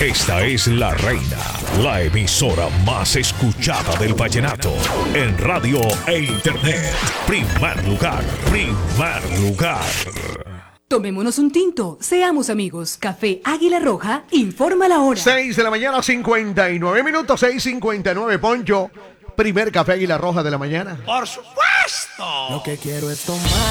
Esta es La Reina, la emisora más escuchada del vallenato en radio e internet. Primer lugar, primer lugar. Tomémonos un tinto, seamos amigos. Café Águila Roja, informa la hora. 6 de la mañana, 59 minutos, 6:59, Poncho. Primer Café Águila Roja de la mañana. ¡Por supuesto! Lo que quiero es tomar